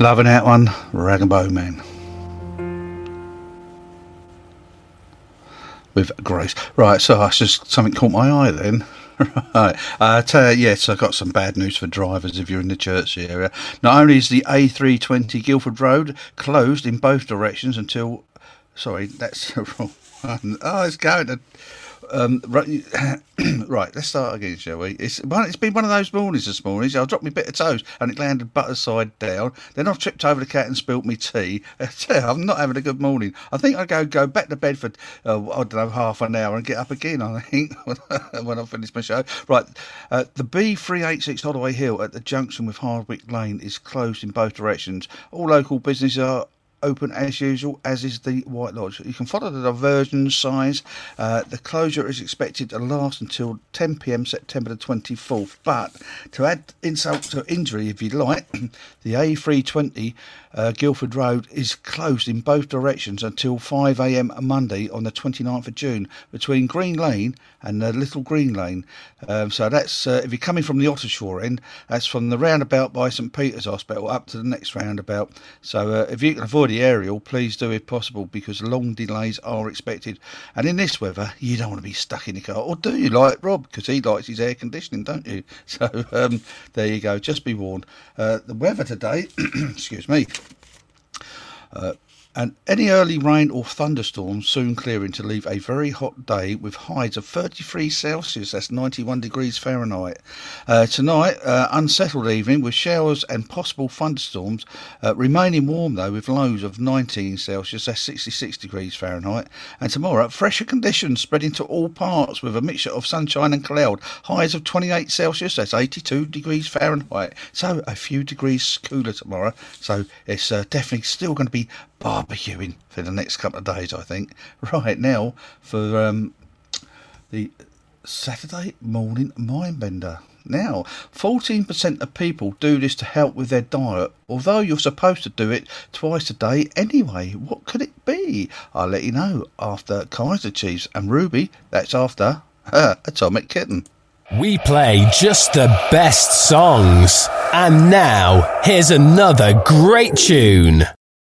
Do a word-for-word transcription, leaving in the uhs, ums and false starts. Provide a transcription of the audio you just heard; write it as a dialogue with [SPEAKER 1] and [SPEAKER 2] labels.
[SPEAKER 1] Loving that one, Rag and Bone Man. With Grace. Right, so I just something caught my eye then. Right. Uh, tell you, yes, I've got some bad news for drivers if you're in the Chertsey area. Not only is the A three twenty Guildford Road closed in both directions until... Sorry, that's the wrong one. Oh, it's going to... Um, right, right, let's start again, shall we? It's, well, it's been one of those mornings this morning. So I dropped my bit of toast and it landed butter side down. Then I tripped over the cat and spilt me tea. I'm not having a good morning. I think I'll go go back to bed for, uh, I don't know, half an hour and get up again, I think, when I finish my show. Right, uh, the B three eighty-six Holloway Hill at the junction with Hardwick Lane is closed in both directions. All local businesses are open as usual, as is the White Lodge. You can follow the diversion signs. Uh, the closure is expected to last until ten p.m. September the twenty-fourth. But to add insult to injury, if you like, the A three twenty uh, Guildford Road is closed in both directions until five a.m. Monday on the twenty-ninth of June between Green Lane and uh, Little Green Lane. Um, so that's, uh, if you're coming from the Ottershaw end, that's from the roundabout by St Peter's Hospital up to the next roundabout. So uh, if you can avoid the aerial, please do if possible, because long delays are expected. And in this weather, you don't want to be stuck in the car. Or do you, like Rob? Because he likes his air conditioning, don't you? So um, there you go. Just be warned. Uh, the weather today, excuse me, uh, and any early rain or thunderstorms soon clearing to leave a very hot day with highs of thirty-three Celsius, that's ninety-one degrees Fahrenheit. Uh, tonight, uh, unsettled evening with showers and possible thunderstorms, uh, remaining warm though with lows of nineteen Celsius, that's sixty-six degrees Fahrenheit. And tomorrow, fresher conditions spreading to all parts with a mixture of sunshine and cloud, highs of twenty-eight Celsius, that's eighty-two degrees Fahrenheit. So a few degrees cooler tomorrow, so it's uh, definitely still going to be barbecuing for the next couple of days, I think. Right now, for um, the Saturday morning Mindbender. Now, fourteen percent of people do this to help with their diet, although you're supposed to do it twice a day anyway. What could it be? I'll let you know after Kaiser Chiefs and Ruby. That's after uh, Atomic Kitten.
[SPEAKER 2] We play just the best songs. And now, here's another great tune.